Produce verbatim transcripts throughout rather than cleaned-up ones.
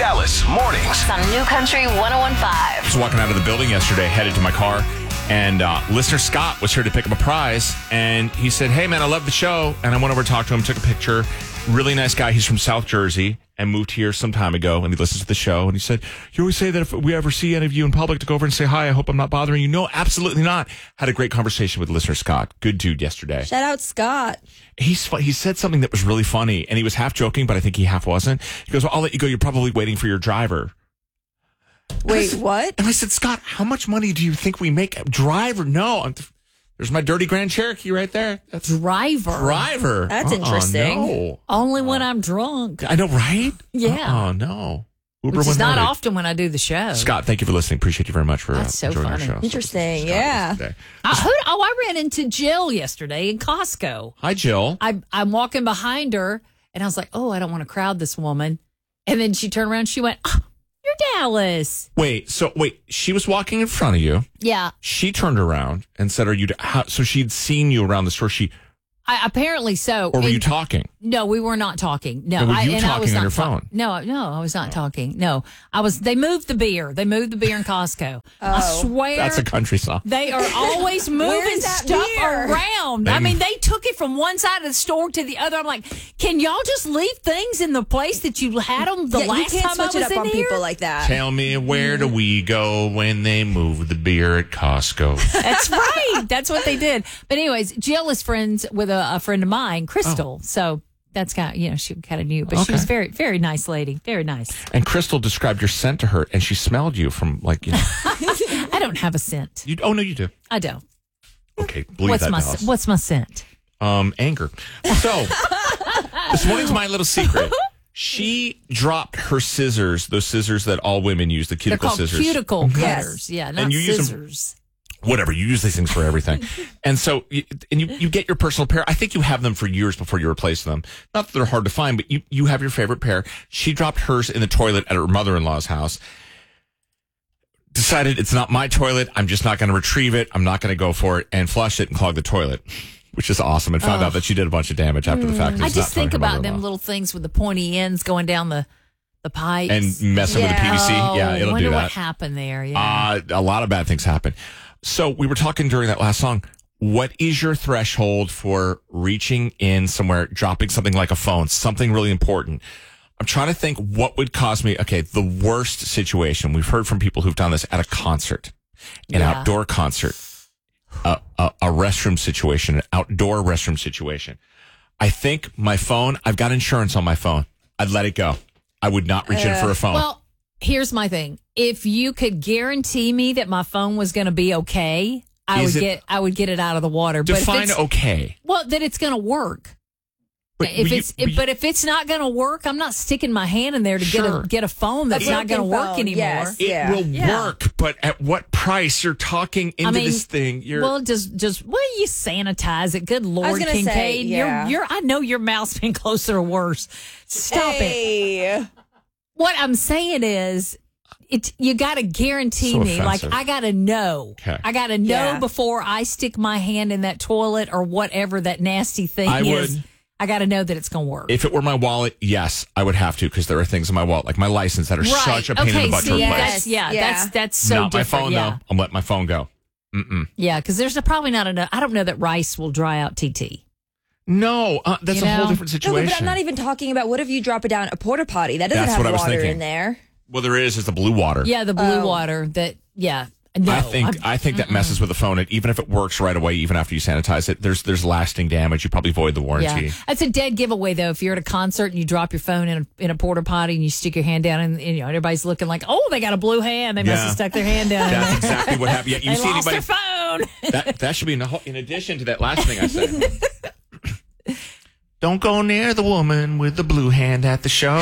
Dallas Mornings. It's on New Country one oh one point five. I was walking out of the building yesterday, headed to my car, and uh, listener Scott was here to pick up a prize, and he said, hey, man, I love the show. And I went over to talk to him, took a picture. Really nice guy. He's from South Jersey and moved here some time ago, and he listens to the show. And he said, you always say that if we ever see any of you in public to go over and say hi, I hope I'm not bothering you. No, absolutely not. Had a great conversation with listener Scott. Good dude yesterday. Shout out Scott. He's He said something that was really funny, and he was half joking, but I think he half wasn't. He goes, well, I'll let you go. You're probably waiting for your driver. Wait, said, what? And I said, Scott, how much money do you think we make? Driver? No. I'm, there's my dirty Grand Cherokee right there. That's driver. Driver. That's uh-uh, interesting. No. Only when I'm drunk. I know, right? Yeah. Oh, no. Uber Which is not loaded. often when I do the show. Scott, thank you for listening. Appreciate you very much for uh, That's so enjoying funny. our show. Interesting, So, yeah. I, who, oh, I ran into Jill yesterday in Costco. Hi, Jill. I, I'm walking behind her, and I was like, oh, I don't want to crowd this woman. And then she turned around, she went, oh, you're Dallas. Wait, so wait, she was walking in front of you. Yeah. She turned around and said, are you, how, so she'd seen you around the store. She, I, apparently so. or were And- you talking? No, we were not talking. No, Or were I, you and I talking was on not your ta- phone? No, no, I was not talking. No, I was. They moved the beer. They moved the beer in Costco. I Oh. swear, That's a country song. they are always moving Where's that stuff beer? around. They- I mean, they took it from one side of the store to the other. I'm like, can y'all just leave things in the place that you had them the yeah, last you can't time I switch was it up in on here? people like that. Tell me, where do we go when they move the beer at Costco? That's right. That's what they did. But anyways, Jill is friends with a, a friend of mine, Crystal. So that's kind of, you know, she kind of knew, but she Okay. was very, very nice lady. Very nice. And Crystal described your scent to her, and she smelled you from, like, you know. I don't have a scent. You, oh, no, you do. I don't. Okay, believe What's that, my Dallas. What's my scent? Um, anger. So, this morning's my little secret. She dropped her scissors, those scissors that all women use, the They're cuticle called scissors. cuticle Yes. cutters. Yeah, not And you use 'em- scissors. Whatever, you use these things for everything. And so, you- and you, you get your personal pair. I think you have them for years before you replace them. Not that they're hard to find, but you, you have your favorite pair. She dropped hers in the toilet at her mother-in-law's house. Decided it's not my toilet. I'm just not going to retrieve it. I'm not going to go for it, and flushed it and clogged the toilet, which is awesome. And found out that she did a bunch of damage after the fact. I It's not just telling think her about mother-in-law. them little things with the pointy ends going down the the pipes And messing with the P V C. Oh, Yeah, it'll wonder do what that. happened there. Yeah. Uh, a lot of bad things happen. So we were talking during that last song. What is your threshold for reaching in somewhere, dropping something like a phone, something really important? I'm trying to think what would cause me. Okay, the worst situation. We've heard from people who've done this at a concert, an Yeah. outdoor concert, a, a, a restroom situation, an outdoor restroom situation. I think my phone, I've got insurance on my phone. I'd let it go. I would not reach in for a phone. Well, here's my thing. If you could guarantee me that my phone was going to be okay, I Is would it- get I would get it out of the water. But if Define it's, okay. well, that it's going to work. But if you- it's but you- but if it's not going to work, I'm not sticking my hand in there to Sure. get a get a phone that's A not going to broken work phone, anymore. yes. It Yeah. will Yeah. work, but at what price? You're talking into I mean, this thing. You're well, just just well, you sanitize it. Good Lord, gonna say, Kincaid, yeah. you're you're. I know your mouth's been closer or worse. Stop it. Hey. What I'm saying is, it's you got to guarantee So me. offensive. Like I got to know. Okay. I got to know Yeah. before I stick my hand in that toilet or whatever that nasty thing I is. would- I got to know that it's going to work. if it were my wallet, yes, I would have to because there are things in my wallet, like my license, that are such a pain in the butt to see, replace. that's, yeah, Yeah. that's that's so Not my different. phone yeah. though. I'm letting my phone go. Mm-mm. Yeah, because there's a, probably not enough. I don't know that rice will dry out T T. No, uh, that's You a whole know? different No, situation. but I'm not even talking about what if you drop it down a porta potty that doesn't That's what I have was water thinking. in there. well, there is. It's the blue water. Yeah, the blue Oh. water. That yeah. No, I think I'm- I think that messes with the phone. And even if it works right away, even after you sanitize it, there's there's lasting damage. You probably void the warranty. Yeah, that's a dead giveaway though. If you're at a concert and you drop your phone in a, in a porta potty and you stick your hand down, and, and you know everybody's looking like, oh, they got a blue hand. They must Yeah. have stuck their hand down. That's exactly what happened. Yeah, you they see lost anybody? their phone. That that should be in, the whole, in addition to that last thing I said. Don't go near the woman with the blue hand at the show.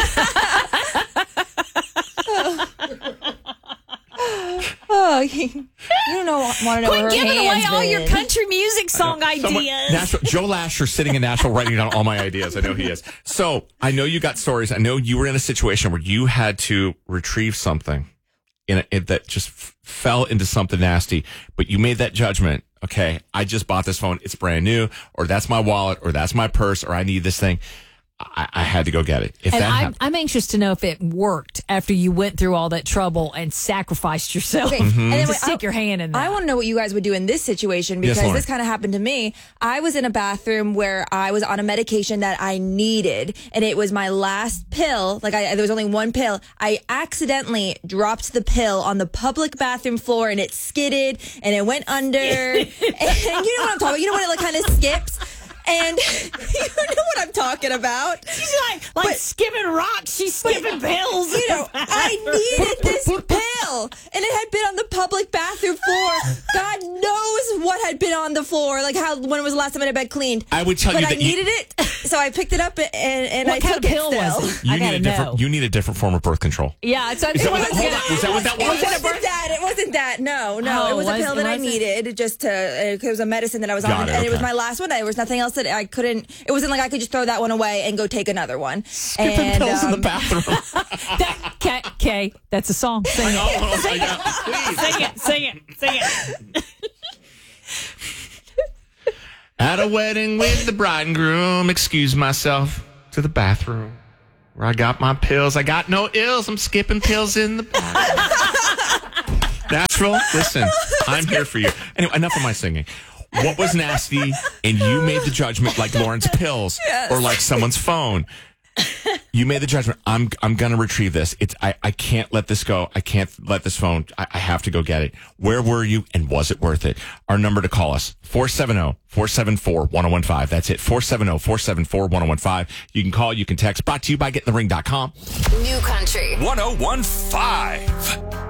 Oh, you don't know, want to know where Quit her giving away hand's all your been. country music song Someone- ideas. Nashville, Joe Lasher sitting in Nashville writing down all my ideas. I know he is. So I know you got stories. I know you were in a situation where you had to retrieve something in, a, in that just f- fell into something nasty, but you made that judgment. Okay, I just bought this phone. It's brand new, or that's my wallet, or that's my purse, or I need this thing. I, I had to go get it. If And that I'm, happened, I'm anxious to know if it worked after you went through all that trouble and sacrificed yourself Okay, and then to wait, stick I- your hand in there. I want to know what you guys would do in this situation because Lauren. this kind of happened to me. I was in a bathroom where I was on a medication that I needed, and it was my last pill. Like I, there was only one pill. I accidentally dropped the pill on the public bathroom floor, and it skidded and it went under. And you know what I'm talking about? You know when it like kind of skips. And you know what I'm talking about. She's like, like But- skipping rocks. She's skipping pills. You know, I needed this pill, and it had been on the public bathroom floor. God knows what had been on the floor, like how when was the last time it had been cleaned. I would tell but you I that you- needed it, so I picked it up and, and What I kind took of pill it still. was it? you I need gotta a different. know. You need a different form of birth control. Yeah, it's Is that what that, was- hold on. Was that what that It was? wasn't that. It wasn't that. No, no. Oh, it was a was- pill it that I wasn't? needed just to. Uh, it was a medicine that I was Got on, it, and it was okay. my last one. There was nothing else that I couldn't. It wasn't like I could just throw that one away and go take another one. Skipping and, pills in the um, bathroom. That, Kay, Kay, that's a song. Sing it. Oh, my God. Please. Sing it. Sing it. Sing it. At a wedding with the bride and groom, excuse myself to the bathroom where I got my pills. I got no ills. I'm skipping pills in the bathroom. Nashville, listen, I'm here for you. Anyway, enough of my singing. What was nasty? And you made the judgment like Lauren's pills or like someone's phone. You made the judgment. I'm I'm gonna retrieve this. It's I, I can't let this go. I can't let this phone. I, I have to go get it. Where were you and was it worth it? Our number to call us, four seven zero, four seven four, one zero one five. That's it, four seven zero, four seven four, one zero one five. You can call, you can text. Brought to you by getting the ring dot com. New Country one oh one five.